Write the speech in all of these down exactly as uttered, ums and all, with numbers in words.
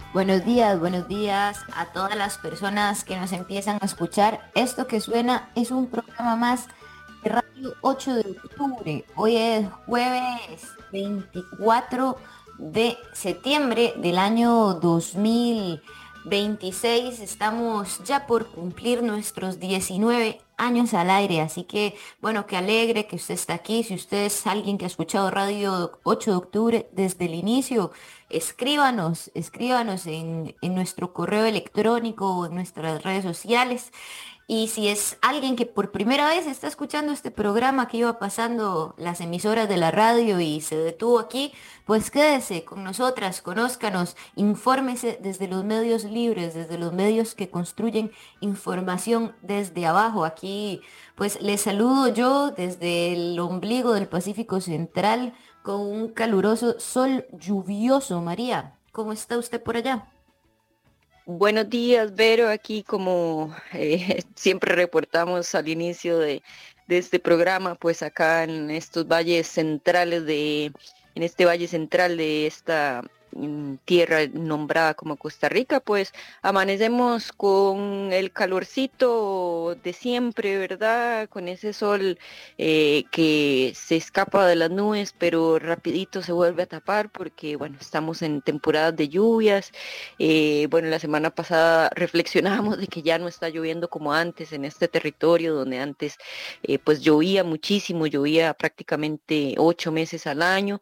Buenos días, buenos días a todas las personas que nos empiezan a escuchar. Esto que suena es un programa más de Radio ocho de octubre. Hoy es jueves veinticuatro de septiembre del año dos mil veintiséis. Estamos ya por cumplir nuestros diecinueve años al aire, así que bueno, qué alegre que usted está aquí. Si usted es alguien que ha escuchado Radio ocho de octubre desde el inicio, escríbanos, escríbanos en, en nuestro correo electrónico o en nuestras redes sociales. Y si es alguien que por primera vez está escuchando este programa que iba pasando las emisoras de la radio y se detuvo aquí, pues quédese con nosotras, conózcanos, infórmese desde los medios libres, desde los medios que construyen información desde abajo. Aquí, pues les saludo yo desde el ombligo del Pacífico Central con un caluroso sol lluvioso. María, ¿cómo está usted por allá? Buenos días, Vero. Aquí como eh, siempre reportamos al inicio de, de este programa, pues acá en estos valles centrales de, en este valle central de esta mm, tierra nombrada como Costa Rica, pues amanecemos con el calorcito de siempre, ¿verdad? Con ese sol eh, que se escapa de las nubes, pero rapidito se vuelve a tapar porque, bueno, estamos en temporadas de lluvias. Eh, bueno, la semana pasada reflexionábamos de que ya no está lloviendo como antes en este territorio donde antes eh, pues llovía muchísimo, llovía prácticamente ocho meses al año,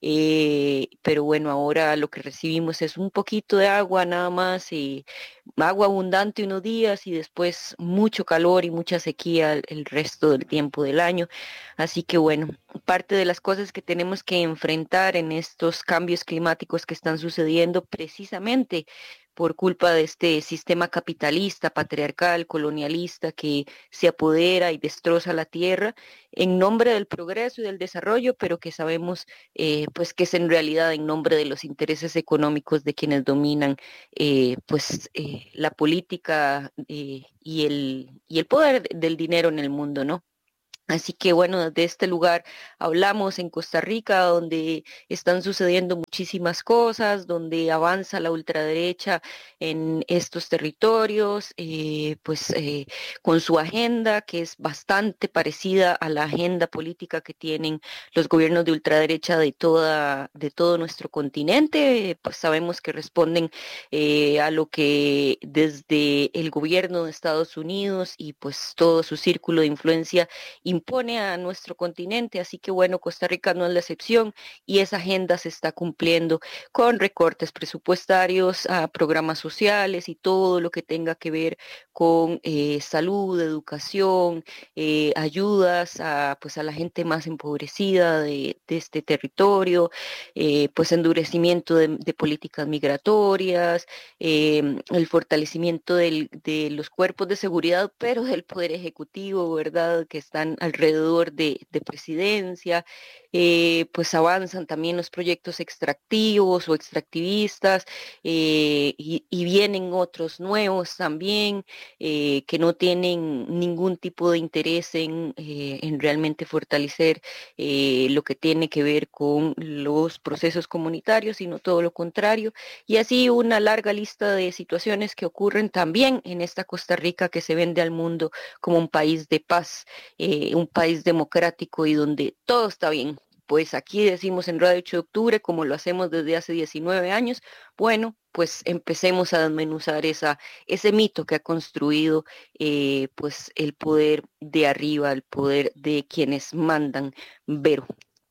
eh, pero bueno, ahora lo que recibimos es un poquito de agua nada más, y agua abundante unos días y después mucho calor y mucha sequía el, el resto del tiempo del año. Así que bueno, parte de las cosas que tenemos que enfrentar en estos cambios climáticos que están sucediendo precisamente por culpa de este sistema capitalista, patriarcal, colonialista que se apodera y destroza la tierra en nombre del progreso y del desarrollo, pero que sabemos eh, pues que es en realidad en nombre de los intereses económicos de quienes dominan eh, pues eh, la política eh, y el, y el poder del dinero en el mundo, ¿no? Así que bueno, desde este lugar hablamos en Costa Rica, donde están sucediendo muchísimas cosas, donde avanza la ultraderecha en estos territorios, eh, pues eh, con su agenda, que es bastante parecida a la agenda política que tienen los gobiernos de ultraderecha de toda, de todo nuestro continente. Pues sabemos que responden eh, a lo que desde el gobierno de Estados Unidos y pues todo su círculo de influencia impone a nuestro continente. Así que bueno, Costa Rica no es la excepción y esa agenda se está cumpliendo con recortes presupuestarios a programas sociales y todo lo que tenga que ver con eh, salud, educación, eh, ayudas a, pues, a la gente más empobrecida de, de este territorio, eh, pues endurecimiento de, de políticas migratorias, eh, el fortalecimiento del, de los cuerpos de seguridad, pero del Poder Ejecutivo, ¿verdad? Que están alrededor de, de presidencia, eh, pues avanzan también los proyectos extractivos o extractivistas, eh, y, y vienen otros nuevos también eh, que no tienen ningún tipo de interés en, eh, en realmente fortalecer eh, lo que tiene que ver con los procesos comunitarios, sino todo lo contrario. Y así una larga lista de situaciones que ocurren también en esta Costa Rica que se vende al mundo como un país de paz, eh, un país democrático y donde todo está bien. Pues aquí decimos en Radio ocho de octubre, como lo hacemos desde hace diecinueve años, bueno, pues empecemos a desmenuzar esa, ese mito que ha construido eh, pues el poder de arriba, el poder de quienes mandan. Vero.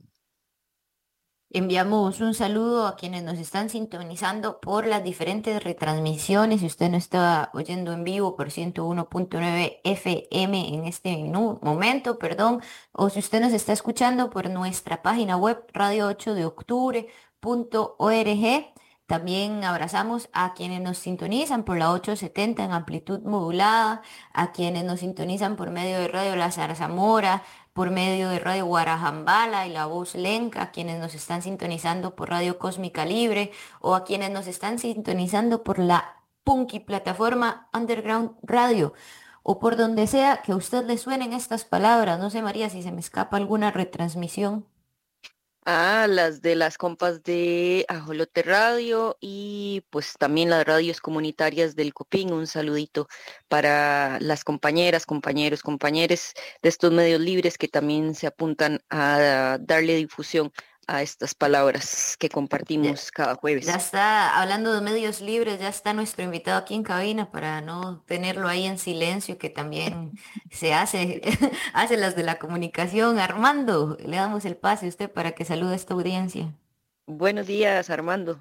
Enviamos un saludo a quienes nos están sintonizando por las diferentes retransmisiones. Si usted no está oyendo en vivo por ciento uno punto nueve F M en este nu- momento, perdón, o si usted nos está escuchando por nuestra página web radio ocho de octubre punto org. También abrazamos a quienes nos sintonizan por la ochocientos setenta en amplitud modulada, a quienes nos sintonizan por medio de Radio La Zarzamora, por medio de Radio Guarajambala y La Voz Lenca, a quienes nos están sintonizando por Radio Cósmica Libre o a quienes nos están sintonizando por la Punky plataforma Underground Radio o por donde sea que a usted le suenen estas palabras. No sé, María, si se me escapa alguna retransmisión. Ah, las de las compas de Ajolote Radio y pues también las radios comunitarias del Copín. Un saludito para las compañeras, compañeros, compañeres de estos medios libres que también se apuntan a darle difusión a estas palabras que Ya, compartimos cada ya jueves. está, hablando de medios libres, ya está nuestro invitado aquí en cabina para no tenerlo ahí en silencio, que también se hace, hace las de la comunicación. Armando, le damos el pase a usted para que salude a esta audiencia. Buenos días, Armando.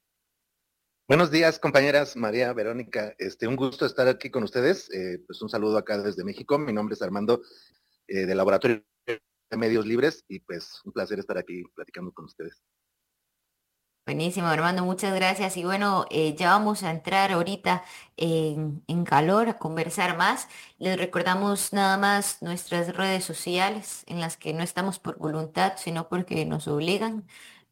Buenos días, compañeras María, Verónica. Este, un gusto estar aquí con ustedes. Eh, pues un saludo acá desde México. Mi nombre es Armando, eh, del Laboratorio de Medios Libres, y pues un placer estar aquí platicando con ustedes. Buenísimo, Armando, muchas gracias. Y bueno, eh, ya vamos a entrar ahorita en, en calor, a conversar más. Les recordamos nada más nuestras redes sociales en las que no estamos por voluntad, sino porque nos obligan.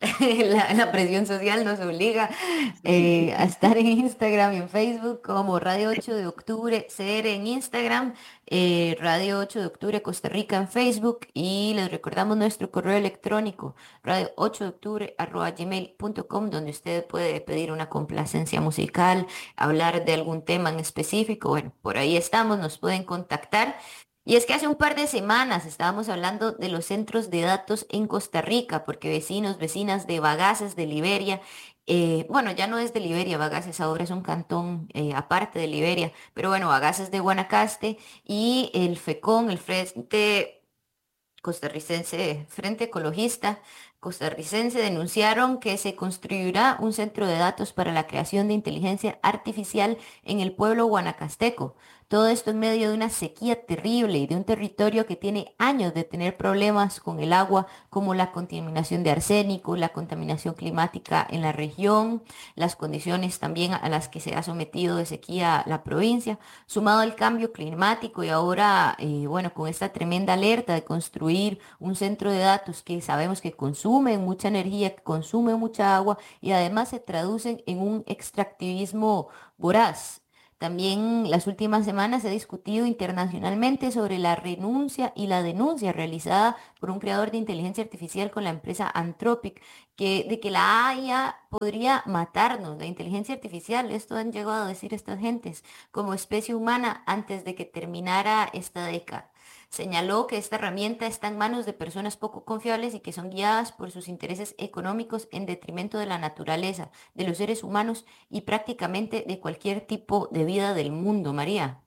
La, la presión social nos obliga eh, a estar en Instagram y en Facebook como Radio ocho de Octubre C R en Instagram, eh, Radio ocho de Octubre Costa Rica en Facebook, y les recordamos nuestro correo electrónico radio ocho de octubre arroba gmail punto com, donde usted puede pedir una complacencia musical, hablar de algún tema en específico. Bueno, por ahí estamos, nos pueden contactar. Y es que hace un par de semanas estábamos hablando de los centros de datos en Costa Rica, porque vecinos, vecinas de Bagaces, de Liberia, eh, bueno, ya no es de Liberia, Bagaces ahora es un cantón eh, aparte de Liberia, pero bueno, Bagaces de Guanacaste y el FECON, el Frente costarricense, Frente Ecologista costarricense, denunciaron que se construirá un centro de datos para la creación de inteligencia artificial en el pueblo guanacasteco. Todo esto en medio de una sequía terrible y de un territorio que tiene años de tener problemas con el agua, como la contaminación de arsénico, la contaminación climática en la región, las condiciones también a las que se ha sometido de sequía la provincia, sumado al cambio climático y ahora, eh, bueno, con esta tremenda alerta de construir un centro de datos que sabemos que consumen mucha energía, que consumen mucha agua y además se traducen en un extractivismo voraz. También las últimas semanas se ha discutido internacionalmente sobre la renuncia y la denuncia realizada por un creador de inteligencia artificial con la empresa Anthropic, que, de que la A I A podría matarnos, la inteligencia artificial, esto han llegado a decir estas gentes, como especie humana antes de que terminara esta década. Señaló que esta herramienta está en manos de personas poco confiables y que son guiadas por sus intereses económicos en detrimento de la naturaleza, de los seres humanos y prácticamente de cualquier tipo de vida del mundo, María.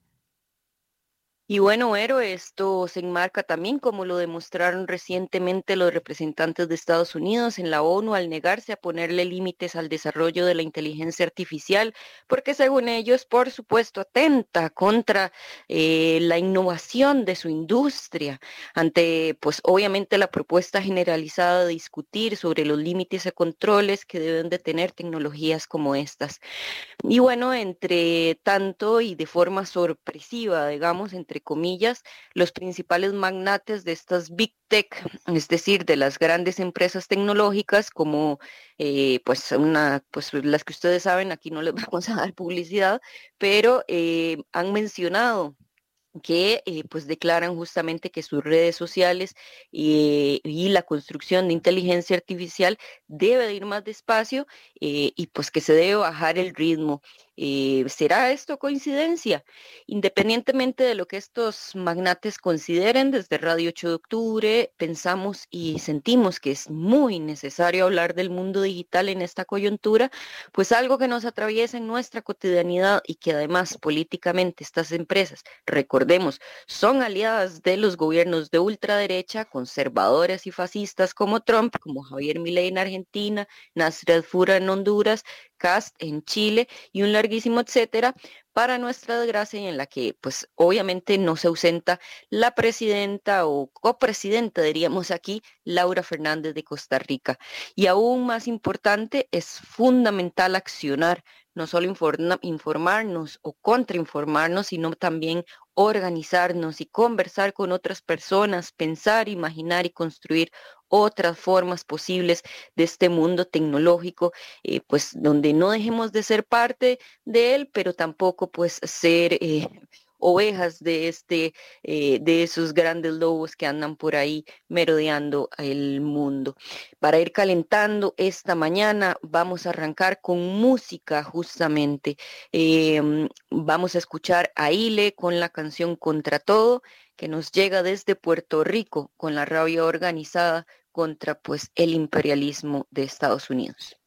Y bueno, Ero, esto se enmarca también como lo demostraron recientemente los representantes de Estados Unidos en la ONU al negarse a ponerle límites al desarrollo de la inteligencia artificial, porque según ellos, por supuesto, atenta contra eh, la innovación de su industria, ante, pues obviamente, la propuesta generalizada de discutir sobre los límites y controles que deben de tener tecnologías como estas. Y bueno, entre tanto y de forma sorpresiva, digamos, entre comillas, los principales magnates de estas Big Tech, es decir, de las grandes empresas tecnológicas como eh, pues una, pues las que ustedes saben, aquí no les vamos a dar publicidad, pero eh, han mencionado que eh, pues declaran justamente que sus redes sociales eh, y la construcción de inteligencia artificial debe de ir más despacio eh, y pues que se debe bajar el ritmo. Eh, ¿será esto coincidencia? Independientemente de lo que estos magnates consideren, desde Radio ocho de Octubre pensamos y sentimos que es muy necesario hablar del mundo digital en esta coyuntura, pues algo que nos atraviesa en nuestra cotidianidad y que además políticamente estas empresas, recordemos, son aliadas de los gobiernos de ultraderecha, conservadores y fascistas como Trump, como Javier Milei en Argentina, Nasser Fura en Honduras, Cast en Chile y un larguísimo etcétera, para nuestra desgracia, y en la que pues obviamente no se ausenta la presidenta o copresidenta, diríamos aquí, Laura Fernández de Costa Rica. Y aún más importante, es fundamental accionar, no solo informa, informarnos o contrainformarnos, sino también organizarnos y conversar con otras personas, pensar, imaginar y construir otras formas posibles de este mundo tecnológico, eh, pues donde no dejemos de ser parte de él, pero tampoco pues ser eh, ovejas de este, eh, de esos grandes lobos que andan por ahí merodeando el mundo. Para ir calentando esta mañana, vamos a arrancar con música justamente. Eh, vamos a escuchar a Ile con la canción Contra Todo, que nos llega desde Puerto Rico con la rabia organizada contra pues el imperialismo de Estados Unidos.